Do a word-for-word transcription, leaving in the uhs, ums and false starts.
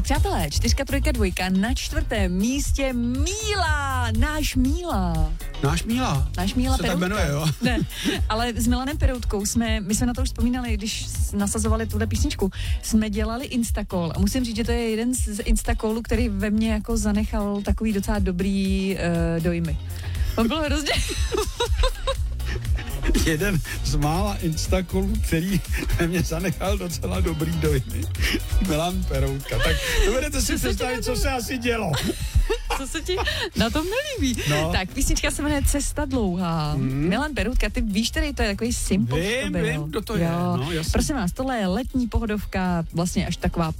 Přátelé, čtyřka, trojka, dvojka, na čtvrtém místě Míla, náš Míla. Náš Míla? Náš Míla se tak Peroutka. jmenuje, jo? Ne, ale s Milanem Peroutkou jsme, my jsme na to už vzpomínali, když nasazovali tuhle písničku, jsme dělali Instacall a musím říct, že to je jeden z Instacallů, který ve mně jako zanechal takový docela dobrý uh, dojmy. On byl hrozně... Jeden z mála instakolů, který ve mě zanechal docela dobrý dojmy. Milan Peroutka. Tak dovedete si představit, co se asi dělo. Co se ti na tom nelíbí? No. Tak, písnička se jmenuje Cesta dlouhá. Mm. Milan Peroutka, ty víš, který to je takový symbol. Vím, vím, kdo to je. No, Prosím vás, tohle je letní pohodovka, vlastně až taková